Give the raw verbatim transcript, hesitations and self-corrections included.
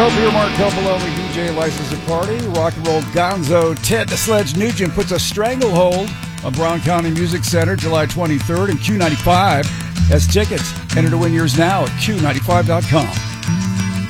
Markopia, Marco Maloney, D J License and Party, Rock and Roll Gonzo, Ted the Sledge Nugent puts a stranglehold on Brown County Music Center July twenty-third, and Q ninety-five has tickets. Enter to win yours now at Q ninety-five dot com.